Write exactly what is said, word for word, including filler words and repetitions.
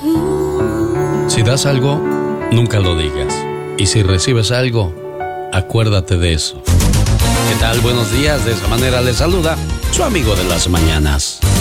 Si das algo, nunca lo digas. Y si recibes algo, acuérdate de eso. ¿Qué tal? Buenos días. De esa manera les saluda su amigo de las mañanas.